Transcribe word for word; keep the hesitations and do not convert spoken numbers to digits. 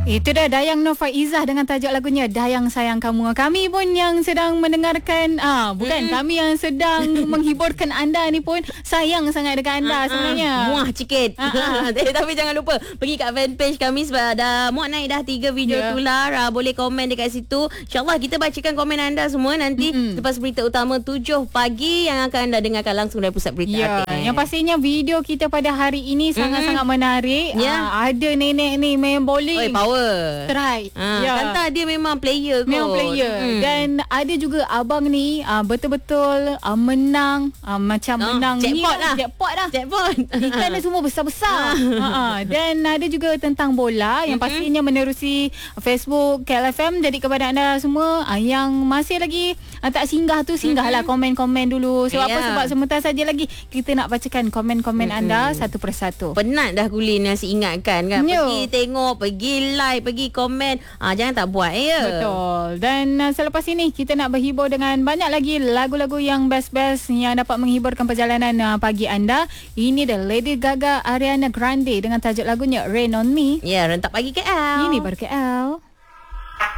Itu dah Dayang Nur Faizah dengan tajuk lagunya Dayang Sayang Kamu. Kami pun yang sedang mendengarkan, ah bukan, mm-hmm. kami yang sedang menghiburkan anda ni pun sayang sangat dekat anda sebenarnya. Muah sikit. Tapi jangan lupa pergi kat fanpage kami sebab dah muat naik dah tiga video yeah. tular. Uh, boleh komen dekat situ. InsyaAllah kita bacakan komen anda semua nanti mm-hmm. lepas berita utama tujuh pagi yang akan anda dengarkan langsung dari pusat berita. Ya, yeah. yang pastinya video kita pada hari ini mm-hmm. sangat-sangat menarik. Yeah. Uh, ada nenek ni main bowling. Oi, power. Try. Ha, ya. Kanta dia memang player kot. Memang player. Hmm. Dan ada juga abang ni uh, betul-betul uh, menang uh, macam oh, menang jackpot lah. Jackpot lah. Jackpot. Ikan dia semua besar-besar. uh-huh. Dan ada juga tentang bola yang pastinya menerusi Facebook K L F M. Jadi kepada anda semua uh, yang masih lagi uh, tak singgah tu, singgahlah komen-komen dulu. Sebab yeah. apa? Sebab sebentar saja lagi kita nak bacakan komen-komen mm-hmm. anda satu persatu. Penat dah Kulin nasi ingatkan kan. Yo. Pergi tengok, pergi like, pergi komen. Ah, jangan tak buat ya. Betul. Dan uh, selepas ini kita nak berhibur dengan banyak lagi lagu-lagu yang best-best yang dapat menghiburkan perjalanan uh, pagi anda. Ini dah Lady Gaga, Ariana Grande dengan tajuk lagunya Rain on Me. Ya, rentak pagi K L. Ini baru K L.